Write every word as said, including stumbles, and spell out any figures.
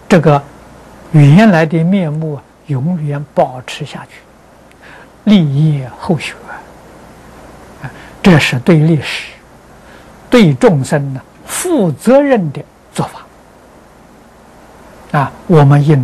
这个原来的面目永远保持下去，立业后学，啊，这是对历史、对众生呢负责任的做法。啊，我们应